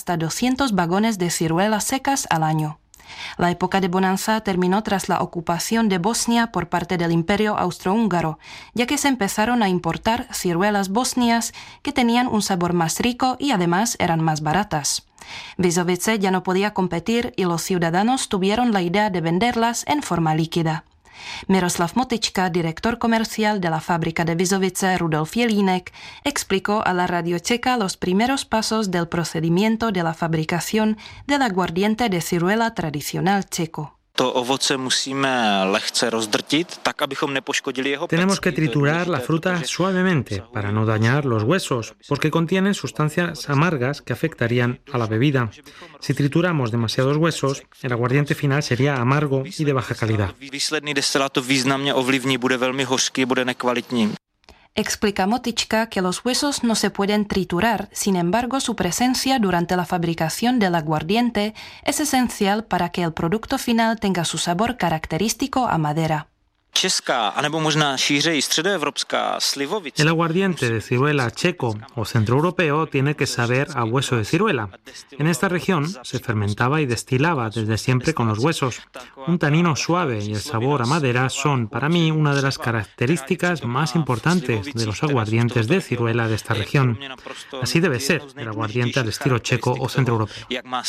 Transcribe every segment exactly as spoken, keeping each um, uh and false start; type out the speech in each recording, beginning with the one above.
hasta doscientos vagones de ciruelas secas al año. La época de bonanza terminó tras la ocupación de Bosnia por parte del Imperio Austrohúngaro, ya que se empezaron a importar ciruelas bosnias que tenían un sabor más rico y además eran más baratas. Vizovice ya no podía competir y los ciudadanos tuvieron la idea de venderlas en forma líquida. Miroslav Motička, director comercial de la fábrica de Vizovice Rudolf Jelínek, explicó a la Radio Checa los primeros pasos del procedimiento de la fabricación del aguardiente de ciruela tradicional checo. Tenemos que triturar la fruta suavemente para no dañar los huesos, porque contienen sustancias amargas que afectarían a la bebida. Si trituramos demasiados huesos, el aguardiente final sería amargo y de baja calidad. Explica Motička que los huesos no se pueden triturar, sin embargo su presencia durante la fabricación del aguardiente es esencial para que el producto final tenga su sabor característico a madera. El aguardiente de ciruela checo o centroeuropeo tiene que saber a hueso de ciruela. En esta región se fermentaba y destilaba desde siempre con los huesos. Un tanino suave y el sabor a madera son, para mí, una de las características más importantes de los aguardientes de ciruela de esta región. Así debe ser el aguardiente al estilo checo o centroeuropeo.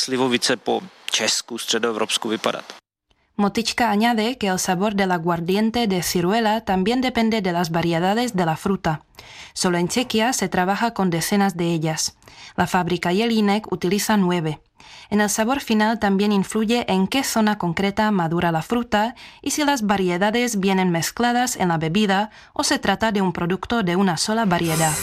Motička añade que el sabor del aguardiente de ciruela también depende de las variedades de la fruta. Solo en Chequia se trabaja con decenas de ellas. La fábrica Jelínek utiliza nueve. En el sabor final también influye en qué zona concreta madura la fruta y si las variedades vienen mezcladas en la bebida o se trata de un producto de una sola variedad.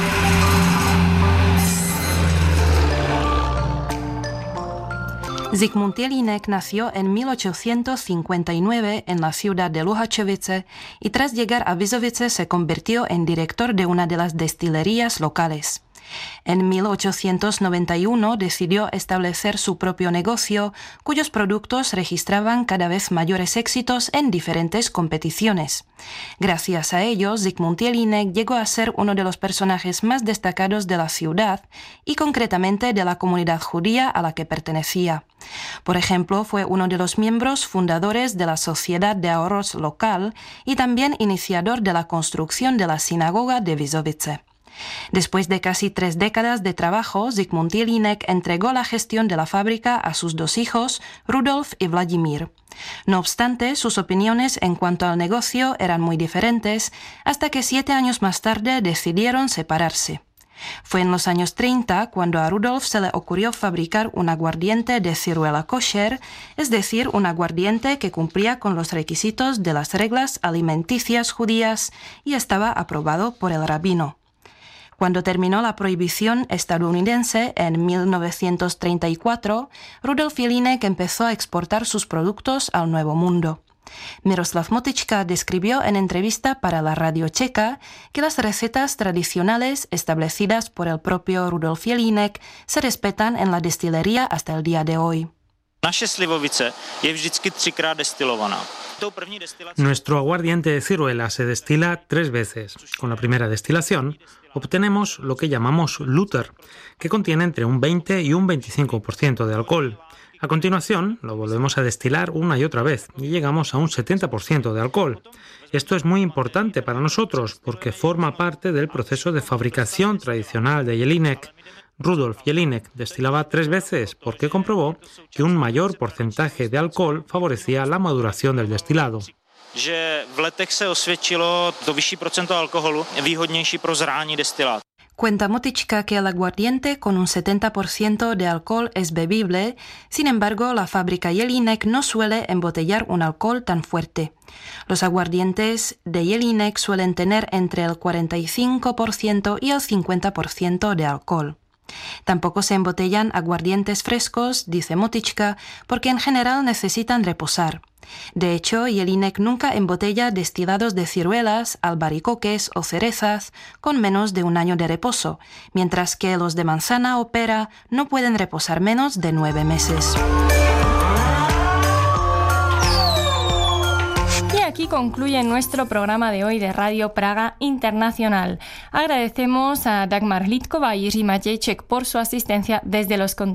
Zikmund Jelínek nació en mil ochocientos cincuenta y nueve en la ciudad de Luhačovice y tras llegar a Vizovice se convirtió en director de una de las destilerías locales. En mil ochocientos noventa y uno decidió establecer su propio negocio, cuyos productos registraban cada vez mayores éxitos en diferentes competiciones. Gracias a ello, Zikmund Jelínek llegó a ser uno de los personajes más destacados de la ciudad y concretamente de la comunidad judía a la que pertenecía. Por ejemplo, fue uno de los miembros fundadores de la Sociedad de Ahorros local y también iniciador de la construcción de la sinagoga de Vizovice. Después de casi tres décadas de trabajo, Zikmund Jelínek entregó la gestión de la fábrica a sus dos hijos, Rudolf y Vladimir. No obstante, sus opiniones en cuanto al negocio eran muy diferentes, hasta que siete años más tarde decidieron separarse. Fue en los años treinta cuando a Rudolf se le ocurrió fabricar un aguardiente de ciruela kosher, es decir, un aguardiente que cumplía con los requisitos de las reglas alimenticias judías y estaba aprobado por el rabino. Cuando terminó la prohibición estadounidense en mil novecientos treinta y cuatro, Rudolf Jelínek empezó a exportar sus productos al Nuevo Mundo. Miroslav Motička describió en entrevista para la Radio Checa que las recetas tradicionales establecidas por el propio Rudolf Jelínek se respetan en la destilería hasta el día de hoy. Nuestro aguardiente de ciruela se destila tres veces. Con la primera destilación obtenemos lo que llamamos lúter, que contiene entre un veinte y un veinticinco por ciento de alcohol. A continuación, lo volvemos a destilar una y otra vez y llegamos a un setenta por ciento de alcohol. Esto es muy importante para nosotros porque forma parte del proceso de fabricación tradicional de Jelínek. Rudolf Jelínek destilaba tres veces porque comprobó que un mayor porcentaje de alcohol favorecía la maduración del destilado. Cuenta Motička que el aguardiente con un setenta por ciento de alcohol es bebible, sin embargo la fábrica Jelínek no suele embotellar un alcohol tan fuerte. Los aguardientes de Jelínek suelen tener entre el cuarenta y cinco por ciento y el cincuenta por ciento de alcohol. Tampoco se embotellan aguardientes frescos, dice Motička, porque en general necesitan reposar. De hecho, Jelínek nunca embotella destilados de ciruelas, albaricoques o cerezas con menos de un año de reposo, mientras que los de manzana o pera no pueden reposar menos de nueve meses. Aquí concluye nuestro programa de hoy de Radio Praga Internacional. Agradecemos a Dagmar Hlídková y Jiří Matějček por su asistencia desde los controles.